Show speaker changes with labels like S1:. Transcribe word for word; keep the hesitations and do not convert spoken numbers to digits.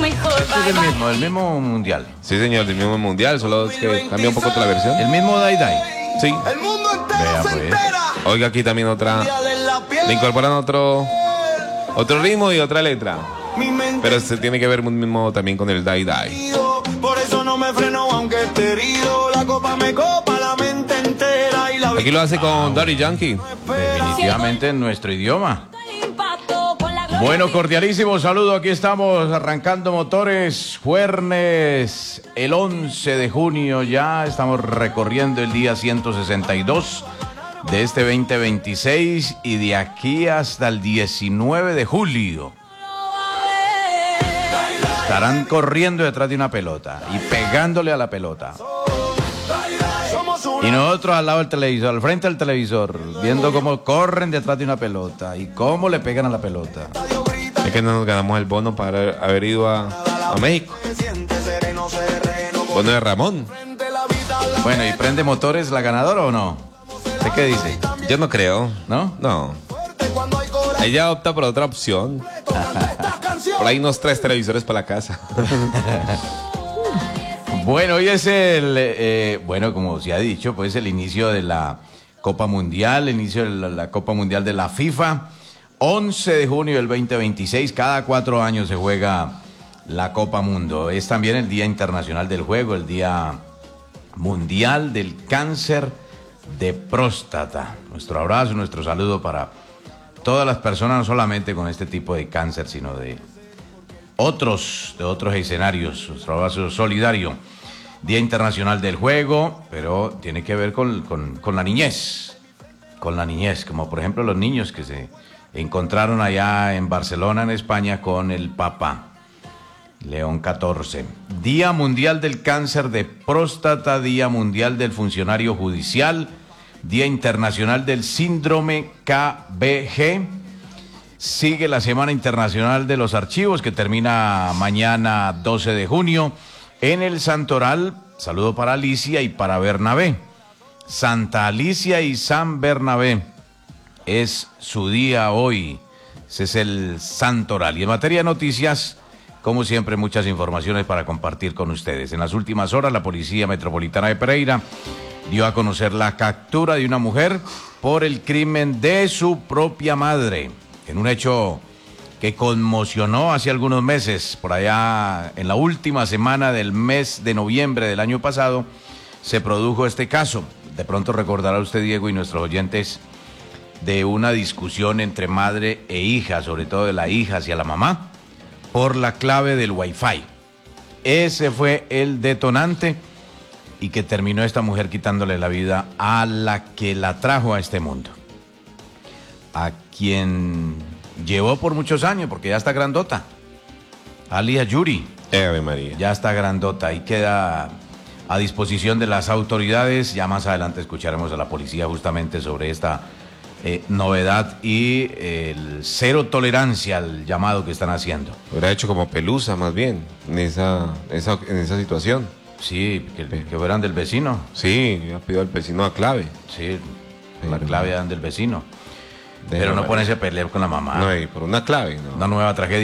S1: Este es el mismo, el mismo mundial.
S2: Sí, señor, del mismo mundial, solo es que cambia un poco la versión.
S1: El mismo Dai Dai.
S2: Sí.
S1: Vea pues.
S2: Oiga, aquí también otra. Le incorporan otro otro ritmo y otra letra. Pero se tiene que ver mismo también con el Dai Dai.
S3: Por eso no me freno aunque esté herido. La copa me copa la mente entera y la
S2: Aquí lo hace con Daddy Yankee.
S1: Definitivamente en nuestro idioma. Bueno, cordialísimo saludo. Aquí estamos arrancando motores. Jueves, el once de junio ya. Estamos recorriendo el día ciento sesenta y dos de este veinte veintiséis y de aquí hasta el diecinueve de julio. Estarán corriendo detrás de una pelota y pegándole a la pelota. Y nosotros al lado del televisor, al frente del televisor, viendo cómo corren detrás de una pelota y cómo le pegan a la pelota.
S2: Es que no nos ganamos el bono para haber ido a, a México. Bono de Ramón.
S1: Bueno, ¿y prende motores la ganadora o no? ¿Usted qué dice?
S2: Yo no creo.
S1: ¿No?
S2: No. Ella opta por otra opción. Por ahí unos tres televisores para la casa.
S1: Bueno, hoy es el, eh, bueno, como se ha dicho, pues el inicio de la Copa Mundial, el inicio de la, la Copa Mundial de la FIFA. once de junio del veinte veintiséis, cada cuatro años se juega la Copa Mundo. Es también el Día Internacional del Juego, el Día Mundial del Cáncer de Próstata. Nuestro abrazo, nuestro saludo para todas las personas, no solamente con este tipo de cáncer, sino de otros, de otros escenarios. Nuestro abrazo solidario. Día Internacional del Juego, pero tiene que ver con, con, con la niñez, con la niñez, como por ejemplo los niños que se encontraron allá en Barcelona, en España, con el Papa León catorce. Día Mundial del Cáncer de Próstata, Día Mundial del Funcionario Judicial, Día Internacional del Síndrome K B G. Sigue la Semana Internacional de los Archivos, que termina mañana doce de junio. En el Santoral, saludo para Alicia y para Bernabé. Santa Alicia y San Bernabé. Es su día hoy. Ese es el Santoral. Y en materia de noticias, como siempre, muchas informaciones para compartir con ustedes. En las últimas horas, la Policía Metropolitana de Pereira dio a conocer la captura de una mujer por el crimen de su propia madre. En un hecho que conmocionó hace algunos meses, por allá en la última semana del mes de noviembre del año pasado, se produjo este caso. De pronto recordará usted, Diego, y nuestros oyentes, de una discusión entre madre e hija, sobre todo de la hija hacia la mamá, por la clave del Wi-Fi. Ese fue el detonante y que terminó esta mujer quitándole la vida a la que la trajo a este mundo. A quien llevó por muchos años, porque ya está grandota. Alia Yuri.
S2: Ave María.
S1: Ya está grandota y queda a disposición de las autoridades. Ya más adelante escucharemos a la policía justamente sobre esta eh, novedad y eh, el cero tolerancia al llamado que están haciendo.
S2: Hubiera hecho como Pelusa, más bien, en esa, esa, en esa situación.
S1: Sí, que, que fueran del vecino.
S2: Sí, yo pido al vecino a clave.
S1: Sí, la clave dan del vecino.
S2: De
S1: Pero no
S2: verdad.
S1: ponerse a pelear con la mamá.
S2: No, y por una clave, no.
S1: Una nueva tragedia.